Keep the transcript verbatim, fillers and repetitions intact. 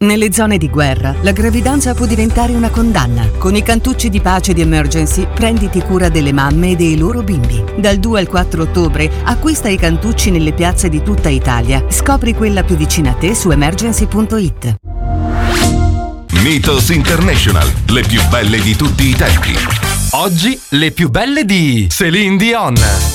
Nelle zone di guerra, la gravidanza può diventare una condanna. Con i cantucci di pace di Emergency, prenditi cura delle mamme e dei loro bimbi. Dal due al quattro ottobre, acquista i cantucci nelle piazze di tutta Italia. Scopri quella più vicina a te su emergency punto it. Mythos International, le più belle di tutti i tempi. Oggi, le più belle di Céline Dion.